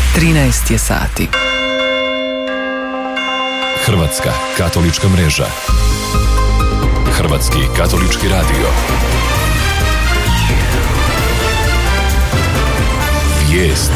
13 je sati. Hrvatska katolička mreža. Hrvatski katolički radio. Vijesti.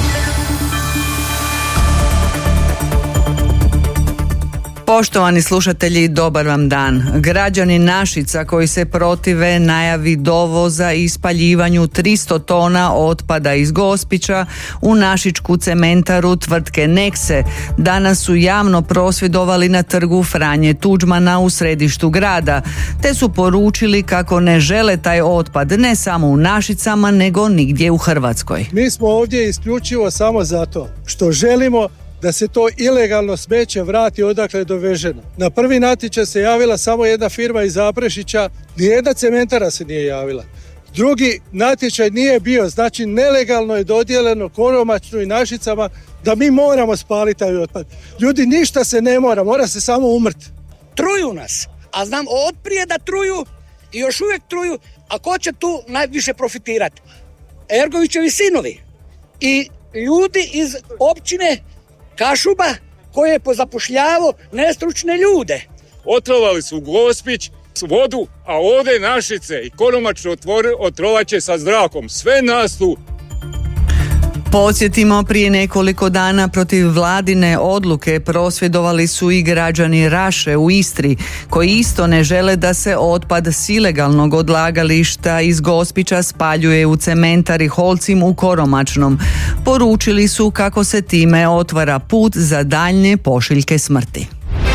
Poštovani slušatelji, dobar vam dan. Građani Našica koji se protive najavi dovoza i spaljivanju 300 tona otpada iz Gospića u našičku cementaru tvrtke Nexe danas su javno prosvjedovali na trgu Franje Tuđmana u središtu grada, te su poručili kako ne žele taj otpad ne samo u Našicama nego nigdje u Hrvatskoj. Mi smo ovdje isključivo samo zato što želimo da se to ilegalno smeće vrati odakle je doveženo. Na prvi natječaj se javila samo jedna firma iz Zaprešića, nijedna cementara se nije javila. Drugi natječaj nije bio, znači nelegalno je dodijeljeno Koromačnu i Našicama da mi moramo spaliti taj otpad. Ljudi, ništa se ne mora se samo umrti. Truju nas, a znam otprije da truju i još uvijek truju, a ko će tu najviše profitirati? Ergovićevi sinovi i ljudi iz općine Kašuba koji je pozapošljavao nestručne ljude. Otrovali su Gospić, vodu, a ovdje Našice i Koromačnu otrovat će sa zrakom. Sve nas tu. Podsjetimo, prije nekoliko dana protiv vladine odluke prosvjedovali su i građani Raše u Istri, koji isto ne žele da se otpad s ilegalnog odlagališta iz Gospića spaljuje u cementari Holcim u Koromačnom. Poručili su kako se time otvara put za daljnje pošiljke smrti.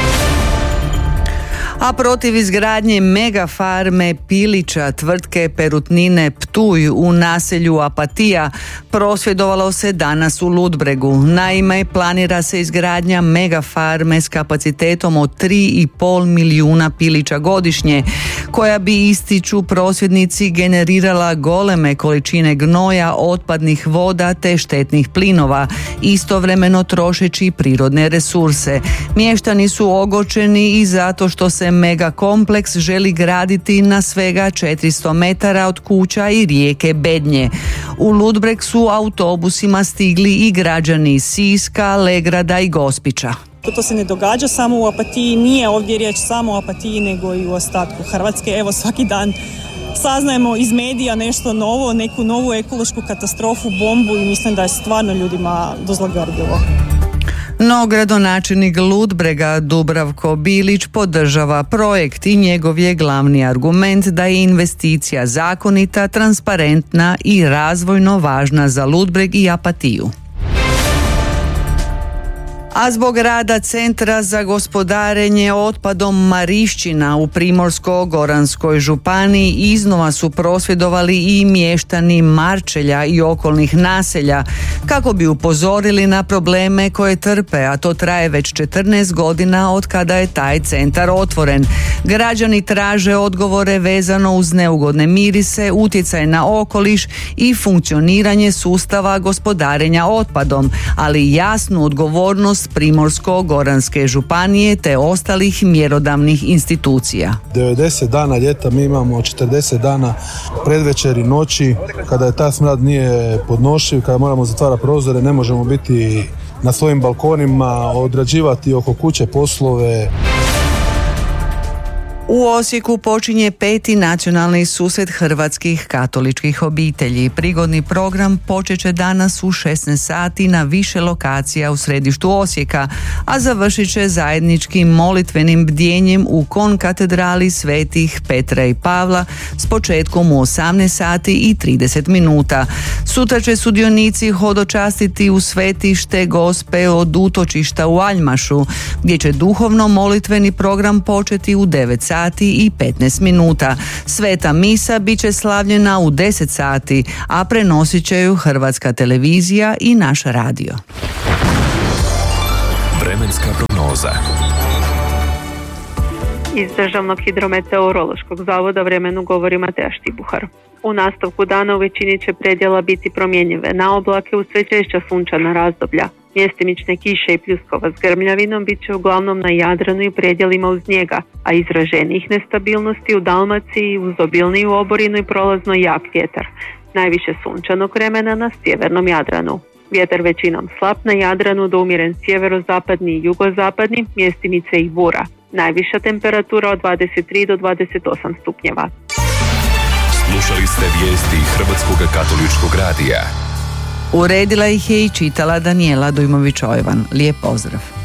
A protiv izgradnje mega farme pilića tvrtke Perutnine Ptuj u naselju Apatija prosvjedovalo se danas u Ludbregu. Naime, planira se izgradnja mega farme s kapacitetom od 3,5 milijuna pilića godišnje, koja bi, ističu prosvjednici, generirala goleme količine gnoja, otpadnih voda te štetnih plinova, istovremeno trošeći prirodne resurse. Mještani su ogorčeni i zato što se mega kompleks želi graditi na svega 400 metara od kuća i rijeke Bednje. U Ludbreg su autobusima stigli i građani iz Siska, Legrada i Gospića. To se ne događa samo u Apatiji, nije ovdje riječ samo o Apatiji nego i u ostatku Hrvatske. Evo, svaki dan saznajemo iz medija nešto novo, neku novu ekološku katastrofu, bombu, i mislim da je stvarno ljudima dozlogrdilo. No, gradonačelnik Ludbrega Dubravko Bilić podržava projekt i njegov je glavni argument da je investicija zakonita, transparentna i razvojno važna za Ludbreg i Apatiju. A zbog rada Centra za gospodarenje otpadom Marišćina u Primorsko-goranskoj županiji iznova su prosvjedovali i mještani Marčelja i okolnih naselja kako bi upozorili na probleme koje trpe, a to traje već 14 godina od kada je taj centar otvoren. Građani traže odgovore vezano uz neugodne mirise, utjecaj na okoliš i funkcioniranje sustava gospodarenja otpadom, ali i jasnu odgovornost Primorsko-goranske županije te ostalih mjerodavnih institucija. 90 dana ljeta mi imamo 40 dana predvečeri, noći, kada je ta smrad nije podnošljiv, kada moramo zatvarati prozore, ne možemo biti na svojim balkonima, odrađivati oko kuće poslove. U Osijeku počinje 5. nacionalni susret hrvatskih katoličkih obitelji. Prigodni program počeće danas u 16 sati na više lokacija u središtu Osijeka, a završit će zajedničkim molitvenim bdjenjem u konkatedrali svetih Petra i Pavla s početkom u 18 sati i 30 minuta. Sutra će sudionici hodočastiti u svetište Gospe od utočišta u Aljmašu, gdje će duhovno molitveni program početi u 9 sati i 15 minuta. Sveta misa bit će slavljena u 10 sati, a prenosit će ju Hrvatska televizija i naš radio. Vremenska prognoza. Iz Državnog hidrometeorološkog zavoda vremenu govori Mateja Štibuhar. U nastavku dana u većini će predjela biti promjenjive na oblake uz sve češća sunčana razdoblja. Mjestimične kiše i pljuskova s grmljavinom bit će uglavnom na Jadranu i predjelima uz njega, a izraženijih nestabilnosti u Dalmaciji uz obilniju oborinu i prolazno jak vjetar. Najviše sunčanog vremena na sjevernom Jadranu. Vjetar većinom slab na Jadranu do umjeren sjeverozapadni i jugozapadni, mjestimice i bura. Najviša temperatura od 23 do 28 stupnjeva. Slušali ste vijesti Hrvatskog katoličkog radija. Uredila ih je i čitala Danijela Dujmović-Ojvan. Lijep pozdrav.